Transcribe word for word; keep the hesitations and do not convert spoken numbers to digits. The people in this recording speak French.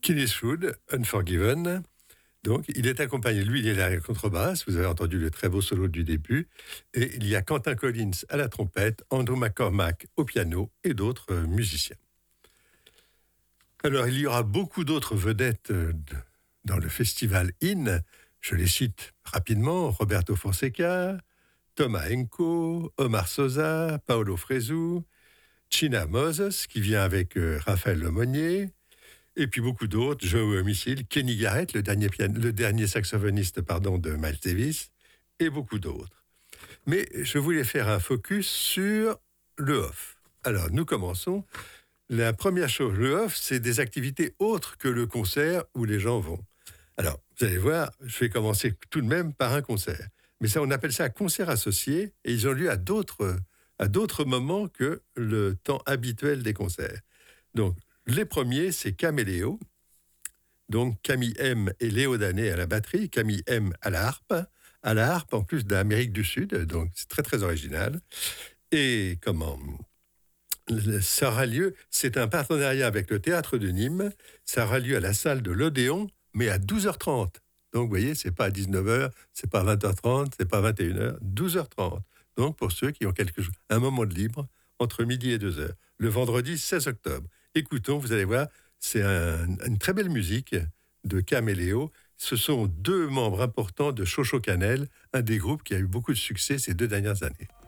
Clint Eastwood, Unforgiven. Donc, il est accompagné, lui, il est à la contrebasse, vous avez entendu le très beau solo du début, et il y a Quentin Collins à la trompette, Andrew McCormack au piano et d'autres euh, musiciens. Alors, il y aura beaucoup d'autres vedettes euh, de, dans le festival In. Je les cite rapidement, Roberto Fonseca, Thomas Enko, Omar Sosa, Paolo Fresu, China Moses, qui vient avec euh, Raphaël Lemonnier, et puis beaucoup d'autres, Joe Missile, Kenny Garrett, le dernier, pian- le dernier saxophoniste pardon, de Miles Davis, et beaucoup d'autres. Mais je voulais faire un focus sur le off. Alors, nous commençons. La première chose, le off, c'est des activités autres que le concert où les gens vont. Alors, vous allez voir, je vais commencer tout de même par un concert. Mais ça, on appelle ça un concert associé, et ils ont lieu à d'autres, à d'autres moments que le temps habituel des concerts. Donc, les premiers, c'est Caméléo. Donc, Camille M et Léo Danet à la batterie, Camille M à la harpe, à la harpe en plus d'Amérique du Sud, donc c'est très très original. Et comment ça aura lieu, c'est un partenariat avec le théâtre de Nîmes, ça aura lieu à la salle de l'Odéon, mais à douze heures trente. Donc, vous voyez, c'est pas à dix-neuf heures, c'est pas à vingt heures trente, c'est pas à vingt et une heures, douze heures trente. Donc, pour ceux qui ont quelque chose, un moment de libre, entre midi et deux heures, le vendredi seize octobre. Écoutons, vous allez voir, c'est un- une très belle musique de Caméléo. Ce sont deux membres importants de Chocho Canel, un des groupes qui a eu beaucoup de succès ces deux dernières années.